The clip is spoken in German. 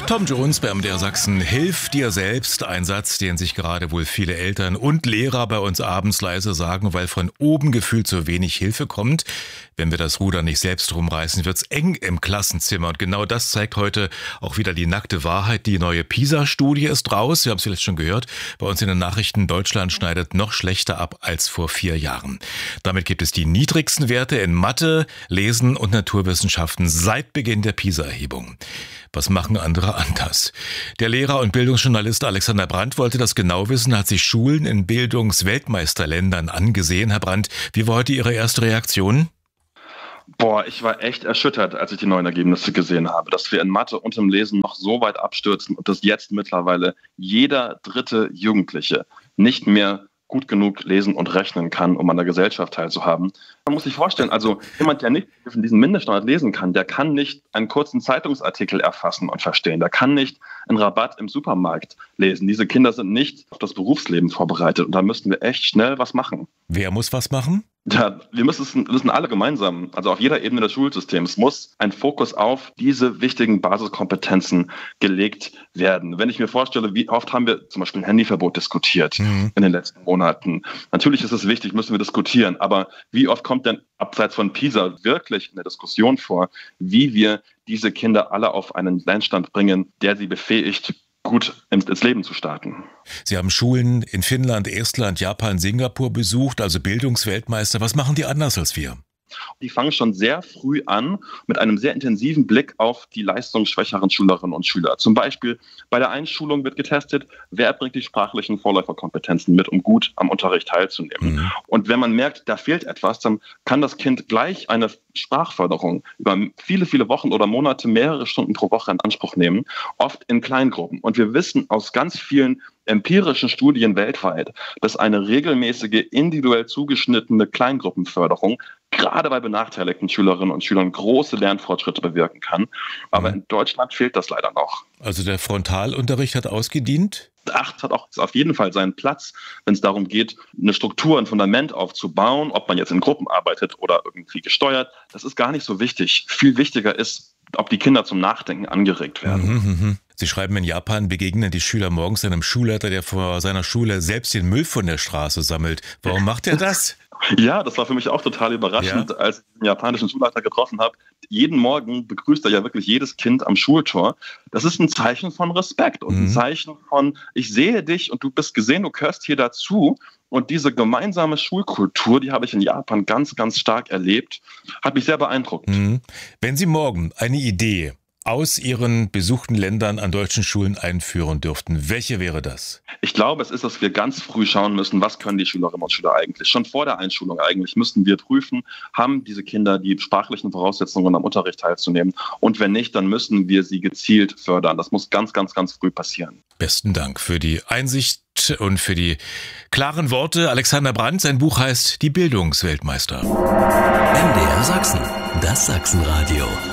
Tom Jones bei MDR Sachsen. Hilf dir selbst. Ein Satz, den sich gerade wohl viele Eltern und Lehrer bei uns abends leise sagen, weil von oben gefühlt so wenig Hilfe kommt. Wenn wir das Ruder nicht selbst rumreißen, wird's eng im Klassenzimmer. Und genau das zeigt heute auch wieder die nackte Wahrheit. Die neue PISA-Studie ist raus. Wir haben es vielleicht schon gehört. Bei uns in den Nachrichten, Deutschland schneidet noch schlechter ab als vor 4 Jahren. Damit gibt es die niedrigsten Werte in Mathe, Lesen und Naturwissenschaften seit Beginn der PISA-Erhebung. Was machen andere anders? Der Lehrer und Bildungsjournalist Alexander Brandt wollte das genau wissen, hat sich Schulen in Bildungsweltmeisterländern angesehen. Herr Brandt, wie war heute Ihre erste Reaktion? Ich war echt erschüttert, als ich die neuen Ergebnisse gesehen habe, dass wir in Mathe und im Lesen noch so weit abstürzen und dass jetzt mittlerweile jeder dritte Jugendliche nicht mehr gut genug lesen und rechnen kann, um an der Gesellschaft teilzuhaben. Man muss sich vorstellen, also jemand, der nicht diesen Mindeststandard lesen kann, der kann nicht einen kurzen Zeitungsartikel erfassen und verstehen. Der kann nicht einen Rabatt im Supermarkt lesen. Diese Kinder sind nicht auf das Berufsleben vorbereitet und da müssten wir echt schnell was machen. Wer muss was machen? Ja, wir müssen alle gemeinsam, also auf jeder Ebene des Schulsystems, muss ein Fokus auf diese wichtigen Basiskompetenzen gelegt werden. Wenn ich mir vorstelle, wie oft haben wir zum Beispiel ein Handyverbot diskutiert in den letzten Monaten. Natürlich ist es wichtig, müssen wir diskutieren, aber wie oft kommt denn abseits von PISA wirklich in der Diskussion vor, wie wir diese Kinder alle auf einen Lernstand bringen, der sie befähigt, gut ins Leben zu starten. Sie haben Schulen in Finnland, Estland, Japan, Singapur besucht, also Bildungsweltmeister. Was machen die anders als wir? Die fangen schon sehr früh an mit einem sehr intensiven Blick auf die leistungsschwächeren Schülerinnen und Schüler. Zum Beispiel bei der Einschulung wird getestet, wer bringt die sprachlichen Vorläuferkompetenzen mit, um gut am Unterricht teilzunehmen. Und wenn man merkt, da fehlt etwas, dann kann das Kind gleich eine Sprachförderung über viele, viele Wochen oder Monate, mehrere Stunden pro Woche in Anspruch nehmen, oft in Kleingruppen. Und wir wissen aus ganz vielen empirischen Studien weltweit, dass eine regelmäßige, individuell zugeschnittene Kleingruppenförderung gerade bei benachteiligten Schülerinnen und Schülern große Lernfortschritte bewirken kann. Aber in Deutschland fehlt das leider noch. Also der Frontalunterricht hat ausgedient? 8 hat auch auf jeden Fall seinen Platz, wenn es darum geht, eine Struktur, ein Fundament aufzubauen, ob man jetzt in Gruppen arbeitet oder irgendwie gesteuert. Das ist gar nicht so wichtig. Viel wichtiger ist, ob die Kinder zum Nachdenken angeregt werden. Sie schreiben, in Japan begegnen die Schüler morgens einem Schulleiter, der vor seiner Schule selbst den Müll von der Straße sammelt. Warum macht er das? Ja, das war für mich auch total überraschend, als ich den japanischen Schulleiter getroffen habe. Jeden Morgen begrüßt er ja wirklich jedes Kind am Schultor. Das ist ein Zeichen von Respekt und ein Zeichen von, ich sehe dich und du bist gesehen, du gehörst hier dazu. Und diese gemeinsame Schulkultur, die habe ich in Japan ganz, ganz stark erlebt, hat mich sehr beeindruckt. Wenn Sie morgen eine Idee aus Ihren besuchten Ländern an deutschen Schulen einführen dürften, welche wäre das? Ich glaube, es ist, dass wir ganz früh schauen müssen, was können die Schülerinnen und Schüler eigentlich. Schon vor der Einschulung eigentlich müssten wir prüfen, haben diese Kinder die sprachlichen Voraussetzungen am Unterricht teilzunehmen. Und wenn nicht, dann müssen wir sie gezielt fördern. Das muss ganz, ganz, ganz früh passieren. Besten Dank für die Einsicht und für die klaren Worte. Alexander Brandt, sein Buch heißt Die Bildungsweltmeister. MDR Sachsen, das Sachsenradio.